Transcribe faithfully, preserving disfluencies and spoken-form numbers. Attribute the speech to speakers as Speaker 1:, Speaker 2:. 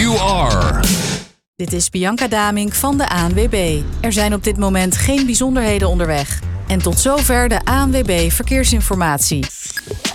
Speaker 1: you are.
Speaker 2: Dit is Bianca Damink van de A N W B. Er zijn op dit moment geen bijzonderheden onderweg. En tot zover de A N W B Verkeersinformatie.